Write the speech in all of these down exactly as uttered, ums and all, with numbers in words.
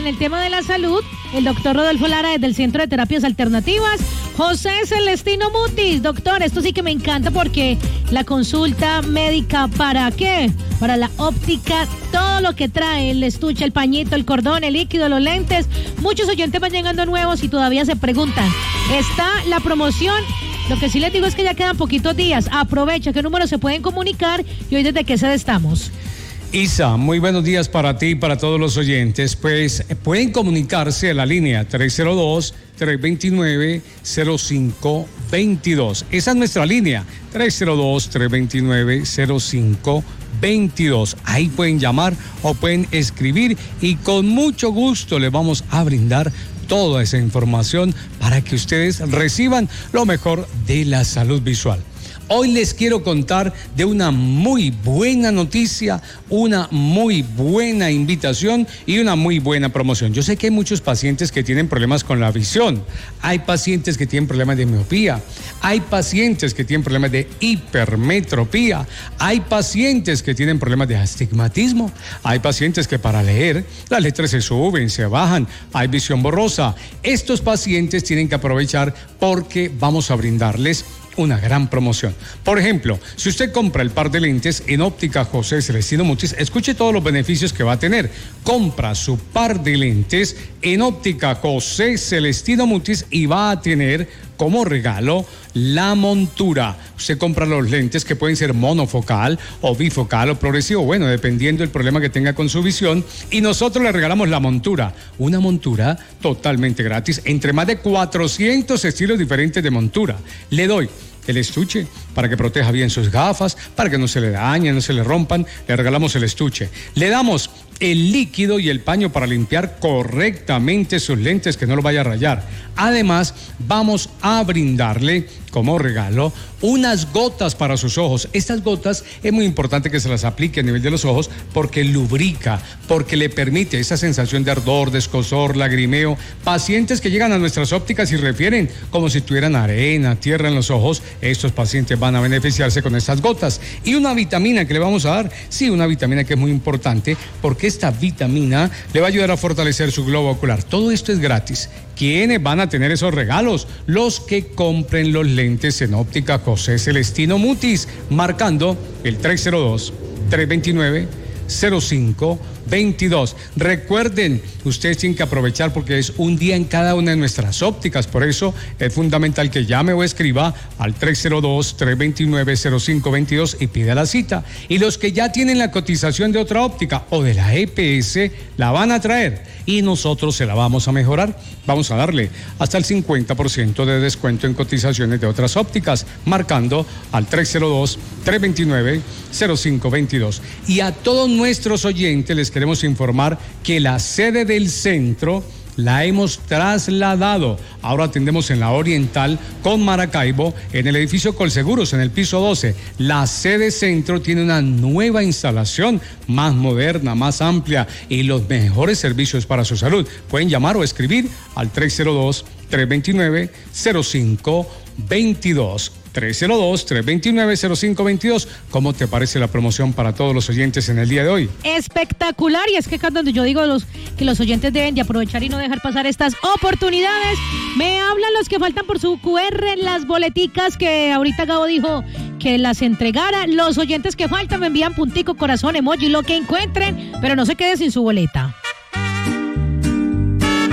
en el tema de la salud, el doctor Rodolfo Lara desde el Centro de Terapias Alternativas. José Celestino Mutis, doctor, esto sí que me encanta porque la consulta médica, ¿para qué? Para la óptica, todo lo que trae, el estuche, el pañito, el cordón, el líquido, los lentes. Muchos oyentes van llegando nuevos y todavía se preguntan, ¿está la promoción? Lo que sí les digo es que ya quedan poquitos días. Aprovecha, ¿qué número se pueden comunicar? Y hoy desde qué sede estamos. Isa, muy buenos días para ti y para todos los oyentes. Pues pueden comunicarse a la línea tres cero dos, tres dos nueve, cero cinco dos dos. Esa es nuestra línea, tres cero dos, tres dos nueve, cero cinco dos dos. Ahí pueden llamar o pueden escribir y con mucho gusto les vamos a brindar toda esa información para que ustedes reciban lo mejor de la salud visual. Hoy les quiero contar de una muy buena noticia, una muy buena invitación y una muy buena promoción. Yo sé que hay muchos pacientes que tienen problemas con la visión, hay pacientes que tienen problemas de miopía, hay pacientes que tienen problemas de hipermetropía, hay pacientes que tienen problemas de astigmatismo, hay pacientes que para leer las letras se suben, se bajan, hay visión borrosa. Estos pacientes tienen que aprovechar porque vamos a brindarles una gran promoción. Por ejemplo, si usted compra el par de lentes en Óptica José Celestino Mutis, escuche todos los beneficios que va a tener. Compra su par de lentes en Óptica José Celestino Mutis y va a tener como regalo la montura. Usted compra los lentes que pueden ser monofocal o bifocal o progresivo, bueno, dependiendo del problema que tenga con su visión, y nosotros le regalamos la montura, una montura totalmente gratis, entre más de cuatrocientos estilos diferentes de montura. Le doy el estuche para que proteja bien sus gafas, para que no se le dañen, no se le rompan, le regalamos el estuche. Le damos el líquido y el paño para limpiar correctamente sus lentes, que no lo vaya a rayar. Además, vamos a brindarle como regalo unas gotas para sus ojos. Estas gotas es muy importante que se las aplique a nivel de los ojos porque lubrica, porque le permite esa sensación de ardor, de escozor, lagrimeo. Pacientes que llegan a nuestras ópticas y refieren como si tuvieran arena, tierra en los ojos, estos pacientes van a beneficiarse con estas gotas. Y una vitamina que le vamos a dar, sí, una vitamina que es muy importante porque esta vitamina le va a ayudar a fortalecer su globo ocular. Todo esto es gratis. ¿Quiénes van a tener esos regalos? Los que compren los lentes en Óptica José Celestino Mutis, marcando el tres cero dos, tres dos nueve, cero cinco dos dos. Recuerden, ustedes tienen que aprovechar porque es un día en cada una de nuestras ópticas, por eso es fundamental que llame o escriba al tres cero dos, tres dos nueve, cero cinco dos dos y pida la cita. Y los que ya tienen la cotización de otra óptica o de la E P S la van a traer y nosotros se la vamos a mejorar. Vamos a darle hasta el cincuenta por ciento de descuento en cotizaciones de otras ópticas, marcando al tres cero dos, tres dos nueve, cero cinco dos dos. Y a todos nuestros oyentes les queremos informar que la sede del centro la hemos trasladado. Ahora atendemos en la Oriental con Maracaibo, en el edificio Colseguros, en el piso doce. La sede centro tiene una nueva instalación, más moderna, más amplia y los mejores servicios para su salud. Pueden llamar o escribir al tres cero dos, tres dos nueve, cero cinco dos dos. tres cero dos, tres dos nueve, cero cinco dos dos. ¿Cómo te parece la promoción para todos los oyentes en el día de hoy? Espectacular, y es que cuando yo digo los, que los oyentes deben de aprovechar y no dejar pasar estas oportunidades, me hablan los que faltan por su Q R, las boleticas que ahorita Gabo dijo que las entregara. Los oyentes que faltan me envían puntico, corazón, emoji, lo que encuentren, pero no se quede sin su boleta.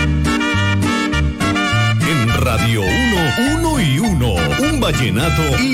En Radio uno, uno y uno, un vallenato